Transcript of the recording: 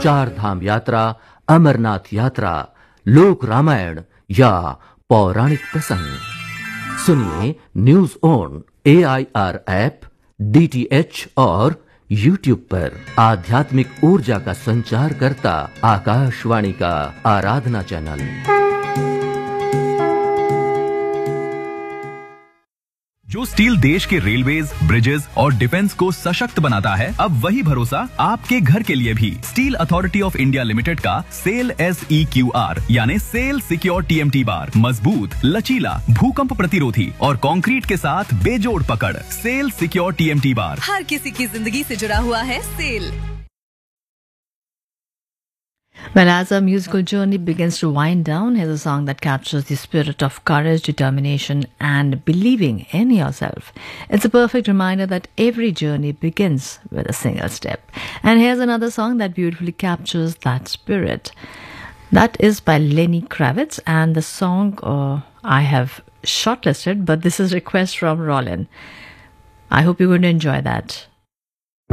चार धाम यात्रा, अमरनाथ यात्रा, लोक रामायण या पौराणिक प्रसंग सुनिए news on AIR app, DTH और YouTube पर। आध्यात्मिक ऊर्जा का संचार करता आकाशवाणी का आराधना चैनल। जो स्टील देश के रेलवेज, ब्रिजेस और डिफेंस को सशक्त बनाता है, अब वही भरोसा आपके घर के लिए भी। Steel authority of India limited का सेल SEQR यानी सेल सिक्योर TMT बार मजबूत, लचीला, भूकंप प्रतिरोधी और कंक्रीट के साथ बेजोड़ पकड़। सेल सिक्योर TMT बार हर किसी की जिंदगी से जुड़ा हुआ है cell. Well, as our musical journey begins to wind down, here's a song that captures the spirit of courage, determination, and believing in yourself. It's a perfect reminder that every journey begins with a single step. And here's another song that beautifully captures that spirit. That is by Lenny Kravitz, and the song I have shortlisted, but this is a request from Rollin. I hope you're going to enjoy that.